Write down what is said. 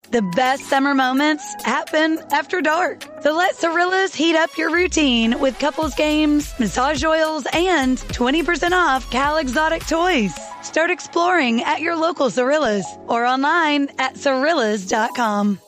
The best summer moments happen after dark. So let Cirillas heat up your routine with couples games, massage oils, and 20% off Cal Exotic toys. Start exploring at your local Cirillas or online at Cirillas.com.